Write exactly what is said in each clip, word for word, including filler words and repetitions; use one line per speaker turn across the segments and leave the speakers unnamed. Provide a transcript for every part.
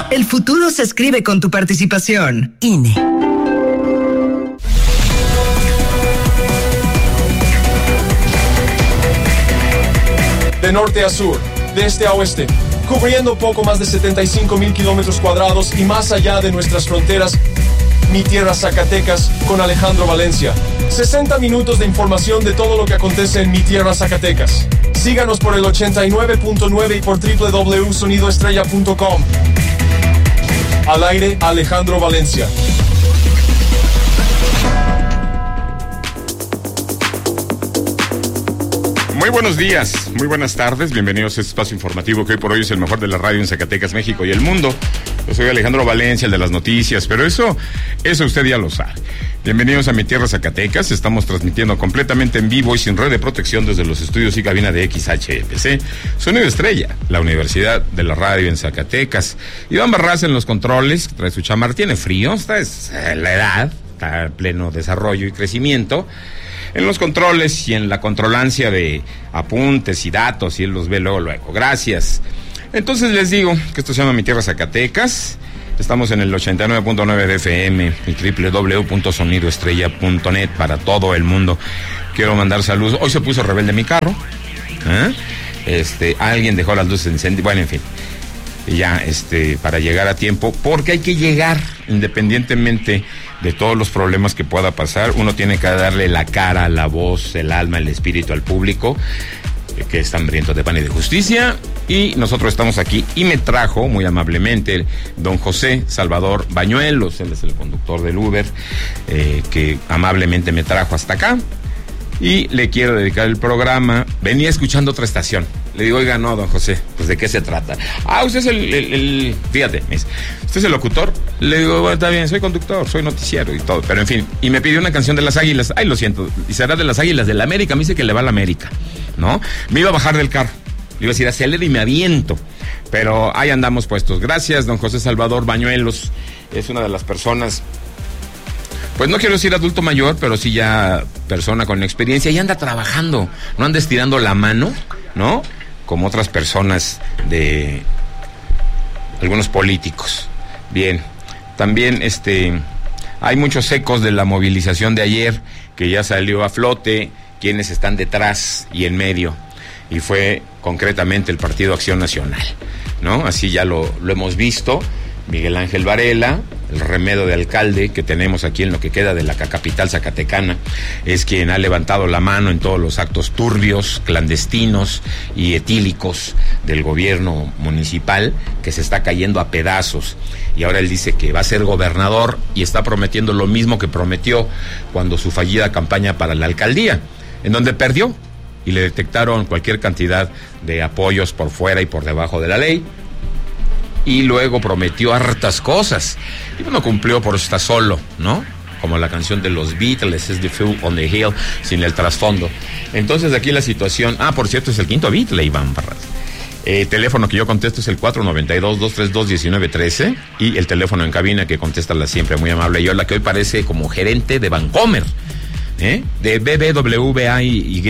El futuro se escribe con tu participación. I N E.
De norte a sur, de este a oeste, cubriendo poco más de setenta y cinco mil kilómetros cuadrados y más allá de nuestras fronteras, Mi Tierra Zacatecas con Alejandro Valencia. sesenta minutos de información de todo lo que acontece en Mi Tierra Zacatecas. Síganos por el ochenta y nueve punto nueve y por doble u doble u doble u punto sonido estrella punto com. Al aire, Alejandro Valencia.
Muy buenos días, muy buenas tardes, bienvenidos a este espacio informativo que hoy por hoy es el mejor de la radio en Zacatecas, México y el mundo. Yo soy Alejandro Valencia, el de las noticias, pero eso, eso usted ya lo sabe. Bienvenidos a Mi Tierra Zacatecas, estamos transmitiendo completamente en vivo y sin red de protección desde los estudios y cabina de X H F C, Sonido Estrella, la Universidad de la Radio en Zacatecas. Iván Barraza en los controles, trae su chamar, tiene frío, esta es la edad, está en pleno desarrollo y crecimiento. En los controles y en la controlancia de apuntes y datos, y él los ve luego, luego. Gracias. Entonces les digo que esto se llama Mi Tierra Zacatecas. Estamos en el ochenta y nueve punto nueve de F M y doble u doble u doble u punto sonido estrella punto net para todo el mundo. Quiero mandar saludos. Hoy se puso rebelde mi carro. ¿Eh? Este, alguien dejó las luces encendidas. Bueno, en fin. Ya, este, para llegar a tiempo, porque hay que llegar independientemente de todos los problemas que pueda pasar. Uno tiene que darle la cara, la voz, el alma, el espíritu al público que está hambriento de pan y de justicia, y nosotros estamos aquí, y me trajo muy amablemente don José Salvador Bañuelos, él es el conductor del Uber, eh, que amablemente me trajo hasta acá, y le quiero dedicar el programa. Venía escuchando otra estación, le digo, oiga, no, don José, pues ¿de qué se trata? Ah, usted es el, el, el fíjate, me dice, ¿usted es el locutor? Le digo, bueno, está bien, soy conductor, soy noticiero y todo, pero en fin, y me pidió una canción de las Águilas. Ay, lo siento, y será de las Águilas del América, me dice que le va a la América, ¿no? Me iba a bajar del carro, le iba a decir, acelera y me aviento, pero ahí andamos puestos. Gracias, don José Salvador Bañuelos, es una de las personas, pues no quiero decir adulto mayor, pero sí ya persona con experiencia, y anda trabajando, no anda estirando la mano, ¿no? Como otras personas de algunos políticos. Bien, también este hay muchos ecos de la movilización de ayer que ya salió a flote, quienes están detrás y en medio, y fue concretamente el Partido Acción Nacional, ¿no? Así ya lo, lo hemos visto. Miguel Ángel Varela, el remedo de alcalde que tenemos aquí en lo que queda de la capital zacatecana, es quien ha levantado la mano en todos los actos turbios, clandestinos y etílicos del gobierno municipal, que se está cayendo a pedazos. Y ahora él dice que va a ser gobernador y está prometiendo lo mismo que prometió cuando su fallida campaña para la alcaldía, en donde perdió y le detectaron cualquier cantidad de apoyos por fuera y por debajo de la ley. Y luego prometió hartas cosas y bueno, cumplió por estar solo, ¿no? Como la canción de los Beatles, es The Fool on the Hill, sin el trasfondo. Entonces aquí la situación, ah, por cierto, es el quinto Beatle, Iván Barras. El teléfono que yo contesto es el cuatro nueve dos, dos tres dos, uno nueve uno tres, y el teléfono en cabina que contesta la siempre muy amable Yola, que hoy parece como gerente de Vancomer, ¿eh? De B B W A Y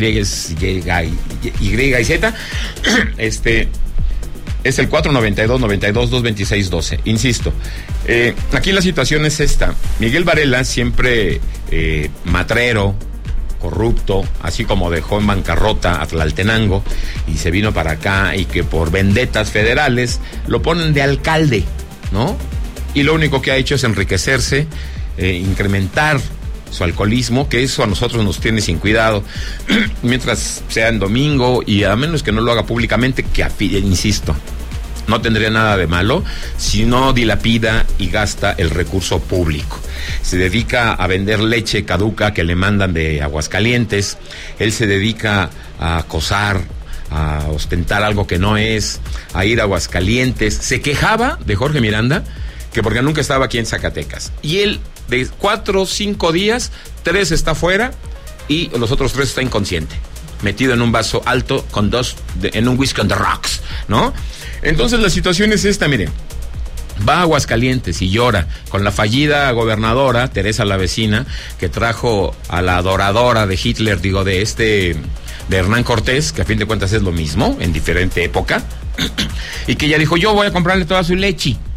Y Z, este... es el cuatro nueve dos, nueve dos, dos dos seis, uno dos. Insisto, eh, aquí la situación es esta. Miguel Varela, siempre eh, matrero, corrupto, así como dejó en bancarrota a Tlaltenango y se vino para acá, y que por vendetas federales lo ponen de alcalde, ¿no? Y lo único que ha hecho es enriquecerse, eh, incrementar su alcoholismo, que eso a nosotros nos tiene sin cuidado, mientras sea en domingo, y a menos que no lo haga públicamente, que insisto, no tendría nada de malo si no dilapida y gasta el recurso público. Se dedica a vender leche caduca que le mandan de Aguascalientes, él se dedica a acosar, a ostentar algo que no es, a ir a Aguascalientes. Se quejaba de Jorge Miranda, que porque nunca estaba aquí en Zacatecas, y él de cuatro o cinco días, tres está fuera y los otros tres está inconsciente, metido en un vaso alto con dos, de, en un whisky on the rocks, ¿no? Entonces la situación es esta, miren, va a Aguascalientes y llora con la fallida gobernadora, Teresa la vecina, que trajo a la adoradora de Hitler, digo, de este, de Hernán Cortés, que a fin de cuentas es lo mismo, en diferente época, y que ella dijo, yo voy a comprarle toda su leche,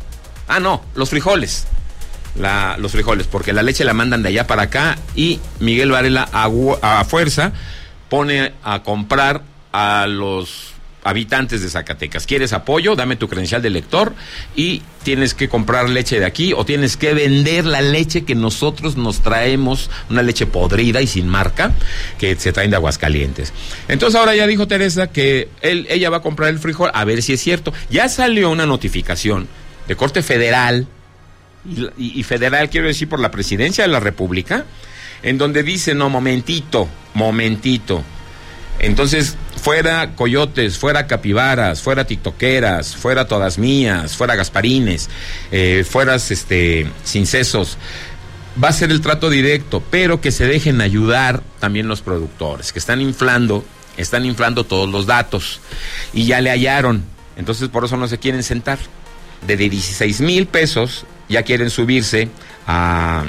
Ah, no, los frijoles. La, los frijoles, porque la leche la mandan de allá para acá y Miguel Varela a, a fuerza pone a comprar a los habitantes de Zacatecas. ¿Quieres apoyo? Dame tu credencial de lector y tienes que comprar leche de aquí o tienes que vender la leche que nosotros nos traemos, una leche podrida y sin marca que se traen de Aguascalientes. Entonces ahora ya dijo Teresa que él, ella va a comprar el frijol, a ver si es cierto. Ya salió una notificación de corte federal y, y, y federal quiero decir por la presidencia de la República, en donde dice, no, momentito, momentito. Entonces, fuera coyotes, fuera capibaras, fuera tiktokeras, fuera todas mías, fuera gasparines, eh, fueras este, cincesos. Va a ser el trato directo, pero que se dejen ayudar también los productores, que están inflando, están inflando todos los datos. Y ya le hallaron, entonces por eso no se quieren sentar. De dieciséis mil pesos ya quieren subirse a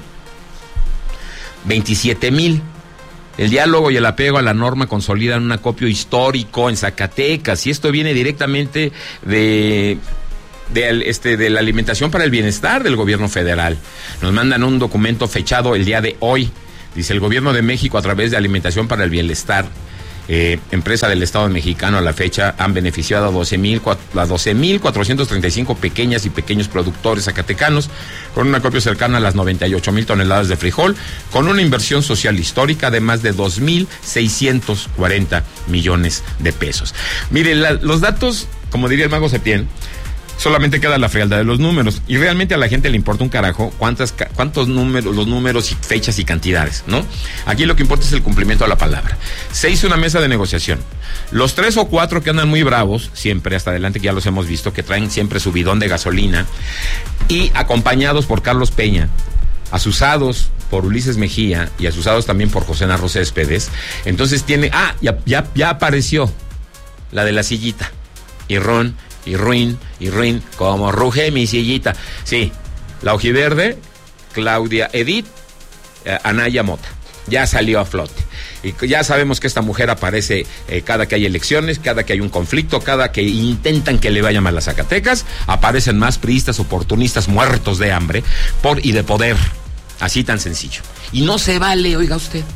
veintisiete mil. El diálogo y el apego a la norma consolidan un acopio histórico en Zacatecas y esto viene directamente de, de, este, de la alimentación para el bienestar del gobierno federal. Nos mandan un documento fechado el día de hoy. Dice el gobierno de México a través de Alimentación para el Bienestar, eh, empresa del Estado mexicano a la fecha, han beneficiado a doce mil cuatrocientos treinta y cinco pequeñas y pequeños productores zacatecanos con un acopio cercano a las noventa y ocho mil toneladas de frijol, con una inversión social histórica de más de dos mil seiscientos cuarenta millones de pesos. Mire, la, los datos, como diría el mago Septién, solamente queda la frialdad de los números y realmente a la gente le importa un carajo cuántas, cuántos números, los números y fechas y cantidades, ¿no? Aquí lo que importa es el cumplimiento a la palabra. Se hizo una mesa de negociación. Los tres o cuatro que andan muy bravos, siempre hasta adelante, que ya los hemos visto, que traen siempre su bidón de gasolina y acompañados por Carlos Peña, asusados por Ulises Mejía y asusados también por José Narro Céspedes. Entonces tiene, ah, ya, ya, ya apareció la de la sillita y Ron y ruin, y ruin, como ruge mi sillita. Sí, la ojiverde, Claudia Edith, eh, Anaya Mota, ya salió a flote. Y ya sabemos que esta mujer aparece eh, cada que hay elecciones, cada que hay un conflicto, cada que intentan que le vaya mal a Zacatecas, aparecen más priistas oportunistas muertos de hambre por y de poder. Así tan sencillo. Y no se vale, oiga usted.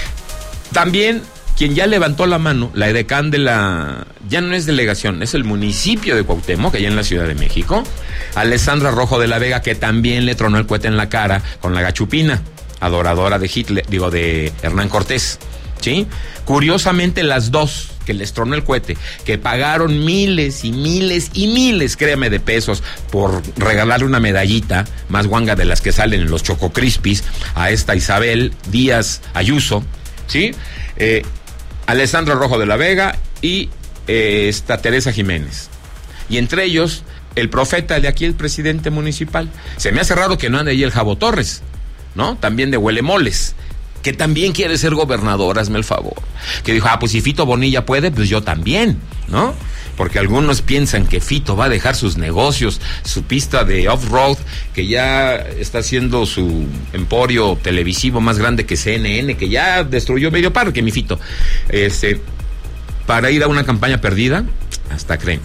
También quien ya levantó la mano, la edecán de la, ya no es delegación, es el municipio de Cuauhtémoc, allá en la Ciudad de México, Alessandra Rojo de la Vega, que también le tronó el cohete en la cara con la gachupina, adoradora de Hitler, digo, de Hernán Cortés, ¿sí? Curiosamente las dos que les tronó el cohete, que pagaron miles y miles y miles, créame, de pesos por regalarle una medallita más guanga de las que salen en los Choco Crispis a esta Isabel Díaz Ayuso, ¿sí? Eh, Alessandra Rojo de la Vega y eh, esta Teresa Jiménez. Y entre ellos, el profeta de aquí, el presidente municipal. Se me hace raro que no ande ahí el Jabo Torres, ¿no? También de Huelemoles, que también quiere ser gobernador, hazme el favor. Que dijo, ah, pues si Fito Bonilla puede, pues yo también, ¿no? Porque algunos piensan que Fito va a dejar sus negocios, su pista de off-road, que ya está haciendo su emporio televisivo más grande que C N N, que ya destruyó medio parque, mi Fito, este, para ir a una campaña perdida, hasta creen.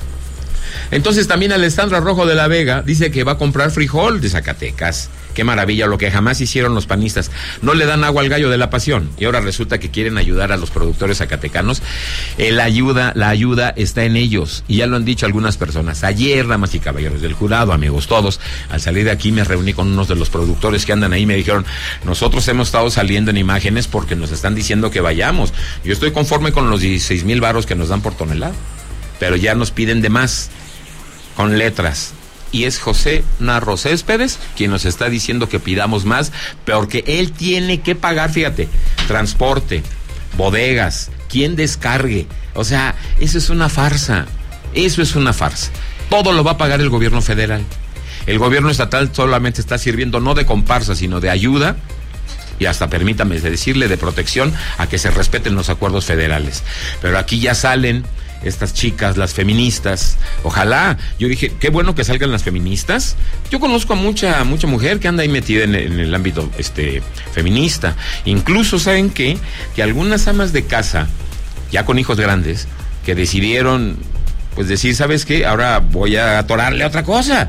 Entonces también Alessandra Rojo de la Vega dice que va a comprar frijol de Zacatecas. Qué maravilla, lo que jamás hicieron los panistas. No le dan agua al gallo de la pasión y ahora resulta que quieren ayudar a los productores zacatecanos. Eh, la ayuda, la ayuda está en ellos y ya lo han dicho algunas personas. Ayer, damas y caballeros del jurado, amigos todos, al salir de aquí me reuní con unos de los productores que andan ahí, me dijeron, nosotros hemos estado saliendo en imágenes porque nos están diciendo que vayamos. Yo estoy conforme con los dieciséis mil varos que nos dan por tonelada, pero ya nos piden de más, con letras. Y es José Narro Céspedes quien nos está diciendo que pidamos más, porque él tiene que pagar, fíjate, transporte, bodegas, quien descargue. O sea, eso es una farsa, eso es una farsa. Todo lo va a pagar el gobierno federal. El gobierno estatal solamente está sirviendo no de comparsa, sino de ayuda y hasta, permítame decirle, de protección a que se respeten los acuerdos federales. Pero aquí ya salen estas chicas, las feministas. Ojalá, yo dije, qué bueno que salgan las feministas. Yo conozco a mucha mucha mujer que anda ahí metida en, en el ámbito este feminista. Incluso, ¿saben qué? Que algunas amas de casa, ya con hijos grandes, que decidieron, pues decir, ¿sabes qué? Ahora voy a atorarle otra cosa.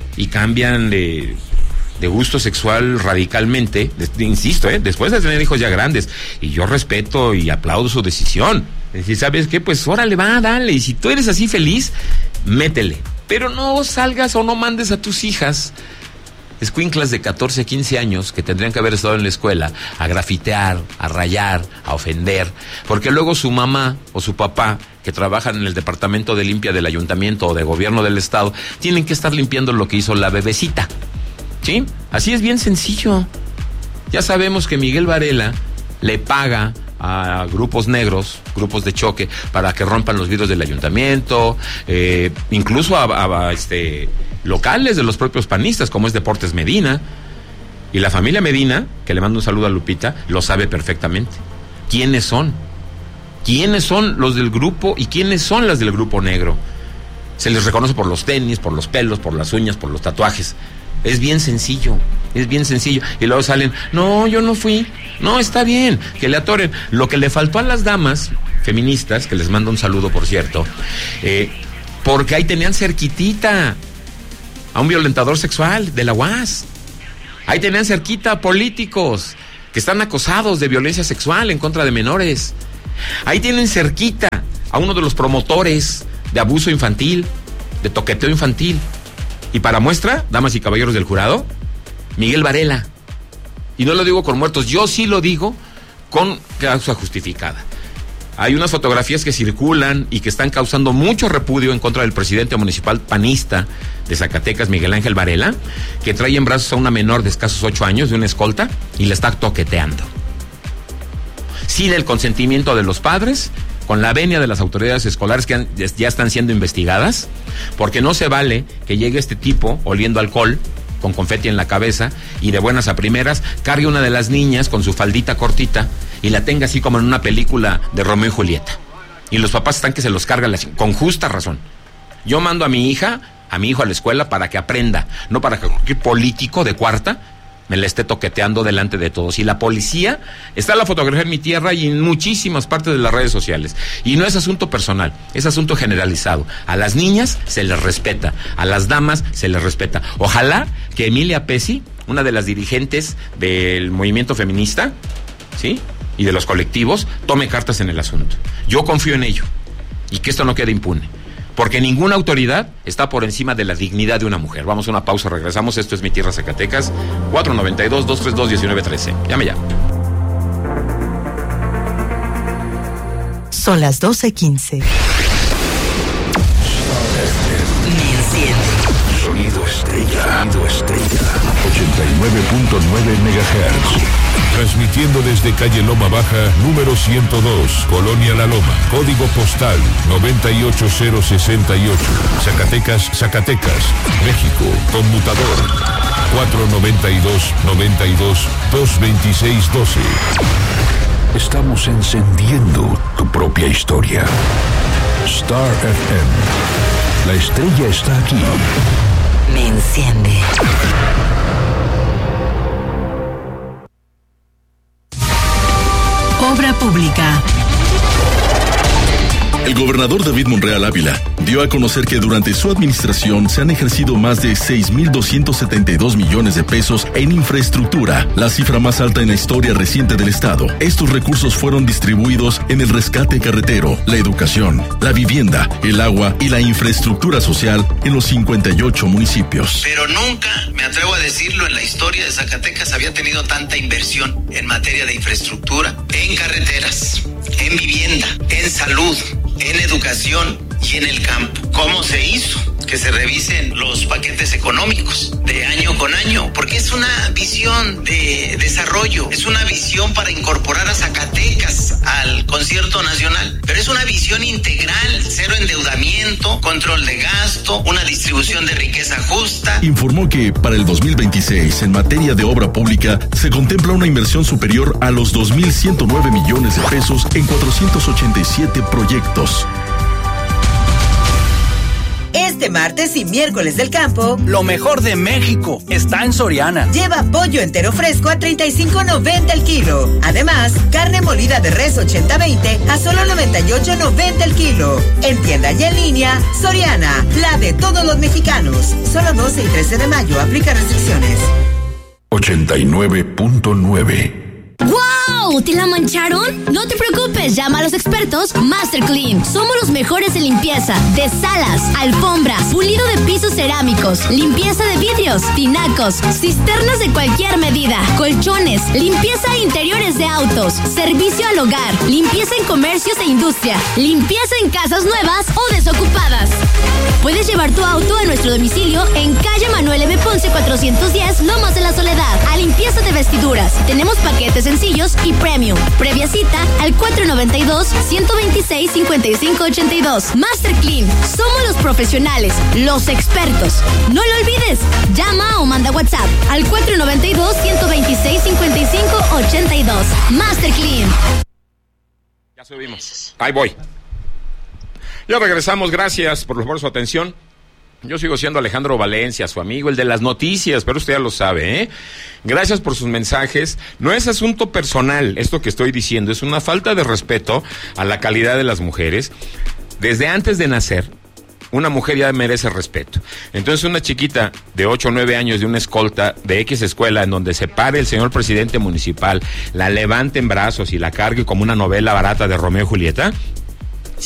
y cambian de, de gusto sexual radicalmente, de, insisto, ¿eh? después de tener hijos ya grandes, y yo respeto y aplaudo su decisión. Es decir, ¿sabes qué? Pues órale, va, dale, y si tú eres así feliz, métele. Pero no salgas o no mandes a tus hijas, escuinclas de catorce, quince años, que tendrían que haber estado en la escuela, a grafitear, a rayar, a ofender, porque luego su mamá o su papá, que trabajan en el departamento de limpia del ayuntamiento o de gobierno del estado, tienen que estar limpiando lo que hizo la bebecita, ¿sí? Así es bien sencillo. Ya sabemos que Miguel Varela le paga a grupos negros, grupos de choque, para que rompan los vidrios del ayuntamiento, eh, incluso a, a, a este... locales de los propios panistas, como es Deportes Medina. Y la familia Medina, que le mando un saludo a Lupita, lo sabe perfectamente. ¿Quiénes son? ¿Quiénes son los del grupo y quiénes son las del grupo negro? Se les reconoce por los tenis, por los pelos, por las uñas, por los tatuajes. Es bien sencillo, es bien sencillo. Y luego salen, no, yo no fui. No, está bien, que le atoren. Lo que le faltó a las damas feministas, que les mando un saludo, por cierto, eh, porque ahí tenían cerquitita a un violentador sexual de la U A S. Ahí tenían cerquita a políticos que están acosados de violencia sexual en contra de menores. Ahí tienen cerquita a uno de los promotores de abuso infantil, de toqueteo infantil. Y para muestra, damas y caballeros del jurado, Miguel Varela. Y no lo digo con muertos, yo sí lo digo con causa justificada. Hay unas fotografías que circulan y que están causando mucho repudio en contra del presidente municipal panista de Zacatecas, Miguel Ángel Varela, que trae en brazos a una menor de escasos ocho años, de una escolta, y la está toqueteando. Sin el consentimiento de los padres, con la venia de las autoridades escolares que han, ya están siendo investigadas, porque no se vale que llegue este tipo oliendo alcohol, con confeti en la cabeza, y de buenas a primeras cargue una de las niñas con su faldita cortita y la tenga así como en una película de Romeo y Julieta. Y los papás están que se los cargan con justa razón. Yo mando a mi hija, a mi hijo a la escuela para que aprenda, no para que cualquier político de cuarta me la esté toqueteando delante de todos. Y la policía, está la fotografía en mi tierra y en muchísimas partes de las redes sociales. Y no es asunto personal, es asunto generalizado. A las niñas se les respeta, a las damas se les respeta. Ojalá que Emilia Pesci, una de las dirigentes del movimiento feminista, ¿sí?, y de los colectivos, tome cartas en el asunto. Yo confío en ello, y que esto no quede impune, porque ninguna autoridad está por encima de la dignidad de una mujer. Vamos a una pausa, regresamos. Esto es Mi Tierra Zacatecas, cuatro noventa y dos, dos treinta y dos, diecinueve trece. Llame ya.
Son las doce quince. Me enciende.
Sonido estrella. Sonido estrella. ochenta y nueve punto nueve megahertz. Transmitiendo desde calle Loma Baja, número ciento dos, Colonia La Loma. Código postal noventa y ocho cero sesenta y ocho. Zacatecas, Zacatecas, México. Conmutador cuatro noventa y dos, noventa y dos, dos veintiséis doce. Estamos encendiendo tu propia historia. Star F M. La estrella está aquí.
Me enciende. Obra pública.
El gobernador David Monreal Ávila dio a conocer que durante su administración se han ejercido más de seis mil doscientos setenta y dos millones de pesos en infraestructura, la cifra más alta en la historia reciente del estado. Estos recursos fueron distribuidos en el rescate carretero, la educación, la vivienda, el agua y la infraestructura social en los cincuenta y ocho municipios.
Pero nunca, me atrevo a decirlo, en la historia de Zacatecas había tenido tanta inversión en materia de infraestructura, en carreteras, en vivienda, en salud, en educación y en el campo. ¿Cómo se hizo? Que se revisen los paquetes económicos de año con año, porque es una visión de desarrollo, es una visión para incorporar a Zacatecas al concierto nacional, pero es una visión integral, cero endeudamiento, control de gasto, una distribución de riqueza justa.
Informó que para el dos mil veintiséis, en materia de obra pública, se contempla una inversión superior a los dos mil ciento nueve millones de pesos en cuatrocientos ochenta y siete proyectos.
Este
martes y miércoles del campo,
lo mejor de México está en Soriana.
Lleva pollo entero fresco a treinta y cinco noventa el kilo. Además, carne molida de res ochenta veinte a solo noventa y ocho noventa el kilo. En tienda y en línea, Soriana, la de todos los mexicanos. Solo doce y trece de mayo, aplica restricciones.
ochenta y nueve punto nueve.
¡Wow! ¿Te la mancharon? No te preocupes, llama a los expertos Master Clean. Somos los mejores en limpieza de salas, alfombras, pulido de pisos cerámicos, limpieza de vidrios, tinacos, cisternas de cualquier medida, colchones, limpieza de interiores de autos, servicio al hogar, limpieza en comercios e industria, limpieza en casas nuevas o desocupadas. Puedes llevar tu auto a nuestro domicilio en calle Manuel M. Ponce cuatrocientos diez, Lomas de la Soledad, a limpieza de vestiduras. Tenemos paquetes sencillos y premium. Previa cita al cuatro noventa y dos, ciento veintiséis, cincuenta y cinco ochenta y dos. Master Clean, somos los profesionales, los expertos. No lo olvides, llama o manda WhatsApp al cuatro noventa y dos, ciento veintiséis, cincuenta y cinco ochenta y dos. Master Clean.
Ya subimos. Ahí voy. Ya regresamos, gracias por, por su atención. Yo sigo siendo Alejandro Valencia, su amigo, el de las noticias, pero usted ya lo sabe, ¿eh? Gracias por sus mensajes. No es asunto personal esto que estoy diciendo, es una falta de respeto a la calidad de las mujeres. Desde antes de nacer, una mujer ya merece respeto. Entonces una chiquita de ocho o nueve años de una escolta de X escuela en donde se pare el señor presidente municipal, la levante en brazos y la cargue como una novela barata de Romeo y Julieta,